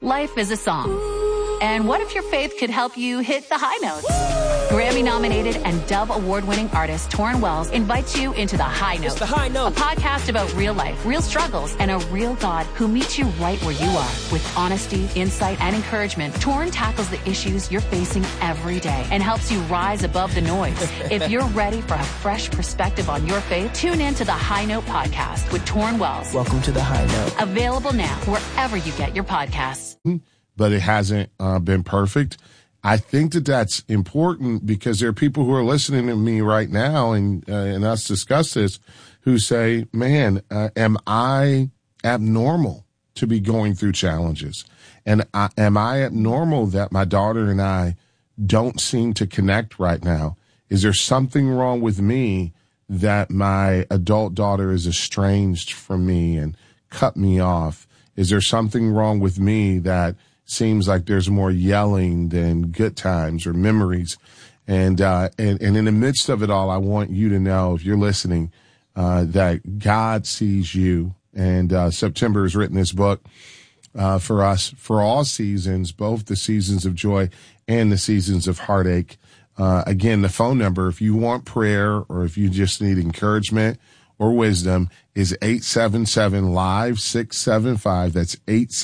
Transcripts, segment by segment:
Life is a song. And what if your faith could help you hit the high notes? Grammy-nominated and Dove Award-winning artist Torrin Wells invites you into The High Note. It's The High Note. A podcast about real life, real struggles, and a real God who meets you right where you are. With honesty, insight, and encouragement, Torrin tackles the issues you're facing every day and helps you rise above the noise. If you're ready for a fresh perspective on your faith, tune in to The High Note podcast with Torrin Wells. Welcome to The High Note. Available now wherever you get your podcasts. But it hasn't been perfect. I think that that's important because there are people who are listening to me right now and us discuss this who say, man, am I abnormal to be going through challenges? And am I abnormal that my daughter and I don't seem to connect right now? Is there something wrong with me that my adult daughter is estranged from me and cut me off? Is there something wrong with me that seems like there's more yelling than good times or memories? And in the midst of it all, I want you to know, if you're listening, that God sees you. And September has written this book for us for all seasons, both the seasons of joy and the seasons of heartache. Again, the phone number, if you want prayer or if you just need encouragement or wisdom, is 877-LIVE-675. That's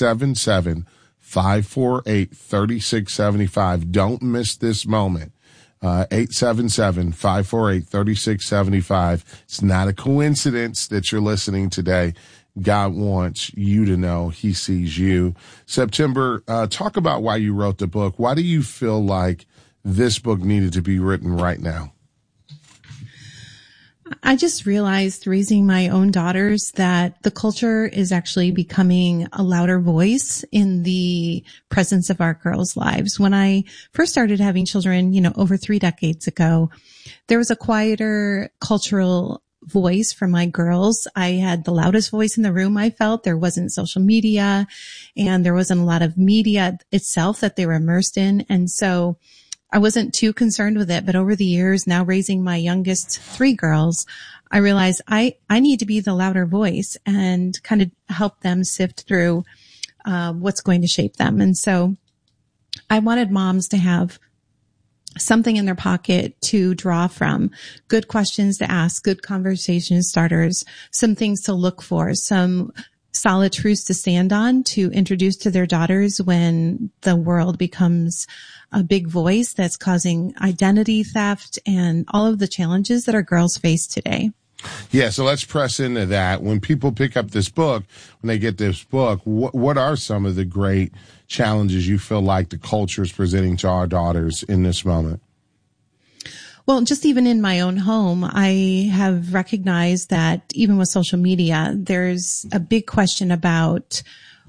877-548-3675. Don't miss this moment. 877-548-3675. It's not a coincidence that you're listening today. God wants you to know he sees you. September, talk about why you wrote the book. Why do you feel like this book needed to be written right now? I just realized raising my own daughters that the culture is actually becoming a louder voice in the presence of our girls' lives. When I first started having children, over 3 decades ago, there was a quieter cultural voice for my girls. I had the loudest voice in the room. I felt there wasn't social media and there wasn't a lot of media itself that they were immersed in. And so I wasn't too concerned with it, but over the years, now raising my youngest 3 girls, I realized I need to be the louder voice and kind of help them sift through what's going to shape them. And so I wanted moms to have something in their pocket to draw from, good questions to ask, good conversation starters, some things to look for, some solid truths to stand on to introduce to their daughters when the world becomes a big voice that's causing identity theft and all of the challenges that our girls face today. Yeah, so let's press into that. When people pick up this book, when they get this book, what are some of the great challenges you feel like the culture is presenting to our daughters in this moment? Well, just even in my own home, I have recognized that even with social media, there's a big question about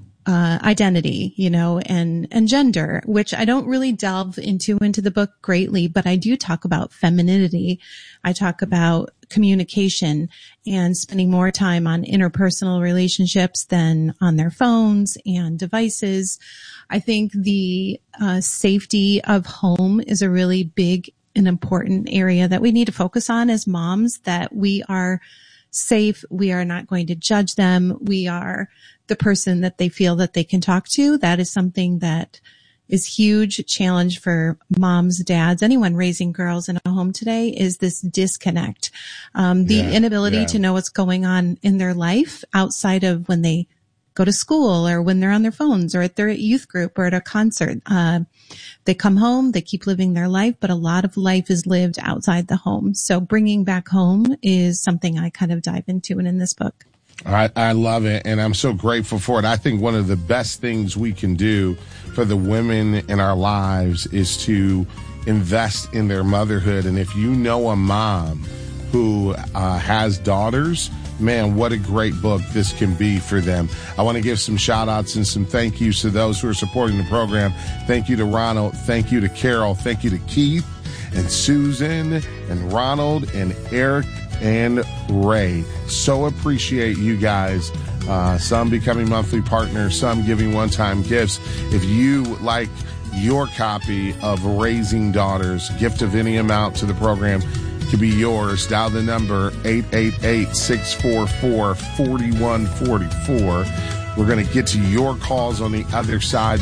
identity, and gender, which I don't really delve into the book greatly, but I do talk about femininity. I talk about communication and spending more time on interpersonal relationships than on their phones and devices. I think the safety of home is a really big and important area that we need to focus on as moms, that we are safe. We are not going to judge them. We are the person that they feel that they can talk to. That is something that is huge challenge for moms, dads, anyone raising girls in a home today, is this disconnect. The inability to know what's going on in their life outside of when they go to school or when they're on their phones or at their youth group or at a concert. They come home, they keep living their life, but a lot of life is lived outside the home. So bringing back home is something I kind of dive into in this book. I love it, and I'm so grateful for it. I think one of the best things we can do for the women in our lives is to invest in their motherhood. And if you know a mom who has daughters, man, what a great book this can be for them. I want to give some shout outs and some thank yous to those who are supporting the program. Thank you to Ronald. Thank you to Carol. Thank you to Keith and Susan and Ronald and Eric and Ray. So appreciate you guys. Some becoming monthly partners, some giving one-time gifts. If you like your copy of Raising Daughters, gift of any amount to the program to be yours, dial the number 888-644-4144. We're going to get to your calls on the other side.